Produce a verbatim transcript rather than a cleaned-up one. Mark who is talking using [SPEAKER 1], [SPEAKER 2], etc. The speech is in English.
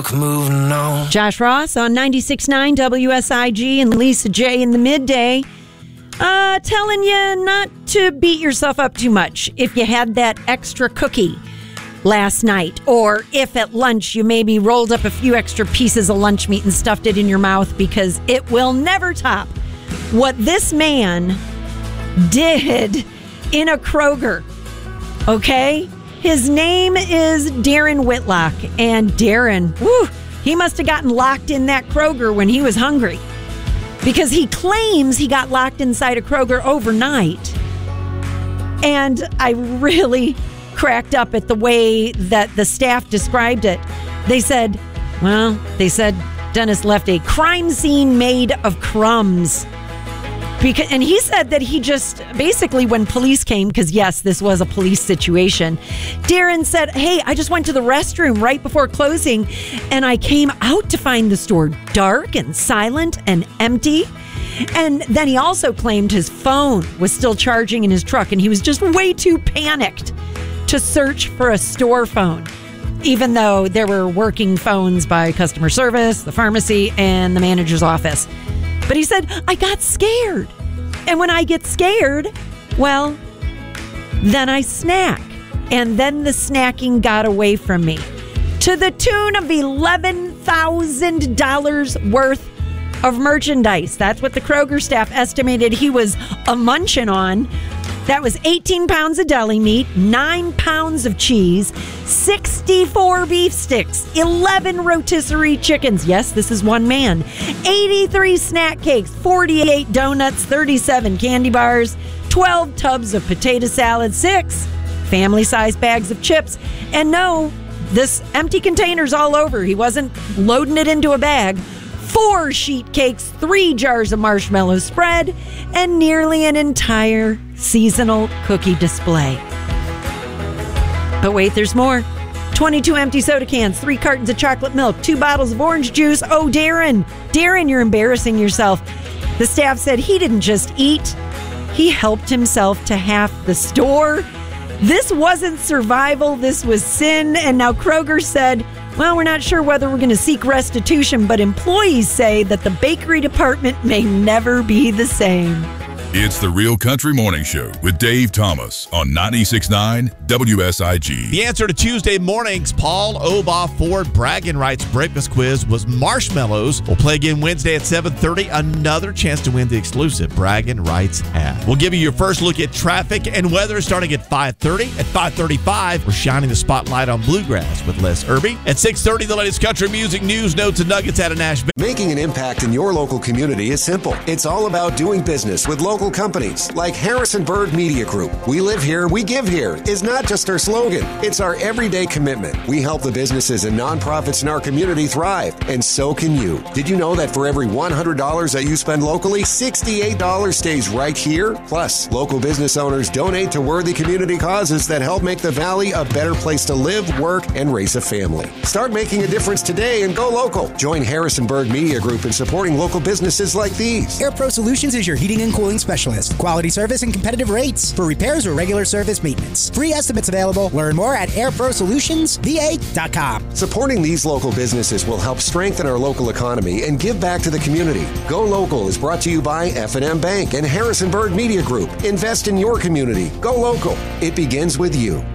[SPEAKER 1] Moving on.
[SPEAKER 2] Josh Ross on ninety-six point nine W S I G and Lisa J in the midday. Uh, telling you not to beat yourself up too much if you had that extra cookie last night, or if at lunch you maybe rolled up a few extra pieces of lunch meat and stuffed it in your mouth, because it will never top what this man did in a Kroger. Okay? His name is Darren Whitlock, and Darren, whew, he must have gotten locked in that Kroger when he was hungry, because he claims he got locked inside a Kroger overnight. And I really cracked up at the way that the staff described it. They said, well, they said Dennis left a crime scene made of crumbs. Because, and he said that he just, basically when police came, because yes, this was a police situation, Darren said, hey, I just went to the restroom right before closing, and I came out to find the store dark and silent and empty. And then he also claimed his phone was still charging in his truck, and he was just way too panicked to search for a store phone, even though there were working phones by customer service, the pharmacy, and the manager's office. But he said, I got scared. And when I get scared, well, then I snack. And then the snacking got away from me, to the tune of eleven thousand dollars worth of merchandise. That's what the Kroger staff estimated he was a munching on. That was eighteen pounds of deli meat, nine pounds of cheese, sixty-four beef sticks, eleven rotisserie chickens. Yes, this is one man. eighty-three snack cakes, forty-eight donuts, thirty-seven candy bars, twelve tubs of potato salad, six family-sized bags of chips. And no, this empty container's all over. He wasn't loading it into a bag. Four sheet cakes, three jars of marshmallow spread, and nearly an entire seasonal cookie display. But wait, there's more. twenty-two empty soda cans, three cartons of chocolate milk, two bottles of orange juice. Oh, Darren, Darren, you're embarrassing yourself. The staff said he didn't just eat, he helped himself to half the store. This wasn't survival, this was sin. And now Kroger said, well, we're not sure whether we're going to seek restitution, but employees say that the bakery department may never be the same.
[SPEAKER 3] It's the Real Country Morning Show with Dave Thomas on ninety-six point nine W S I G.
[SPEAKER 4] The answer to Tuesday morning's Paul Obaugh Ford Bragging Rights Breakfast Quiz was marshmallows. We'll play again Wednesday at seven thirty. Another chance to win the exclusive Bragging Rights hat. We'll give you your first look at traffic and weather starting at five thirty. At five thirty-five, we're shining the spotlight on bluegrass with Les Irby. At six thirty, the latest country music news, notes, and nuggets out of Nashville.
[SPEAKER 5] Making an impact in your local community is simple. It's all about doing business with local companies like Harrisonburg Media Group. We live here, we give here is not just our slogan. It's our everyday commitment. We help the businesses and nonprofits in our community thrive, and so can you. Did you know that for every one hundred dollars that you spend locally, sixty-eight dollars stays right here? Plus, local business owners donate to worthy community causes that help make the Valley a better place to live, work, and raise a family. Start making a difference today and go local. Join Harrisonburg Media Group in supporting local businesses like these.
[SPEAKER 6] AirPro Solutions is your heating and cooling specialist. Quality service and competitive rates for repairs or regular service maintenance. Free estimates available. Learn more at air pro solutions v a dot com.
[SPEAKER 5] Supporting these local businesses will help strengthen our local economy and give back to the community. Go Local is brought to you by F and M Bank and Harrisonburg Media Group. Invest in your community. Go local. It begins with you.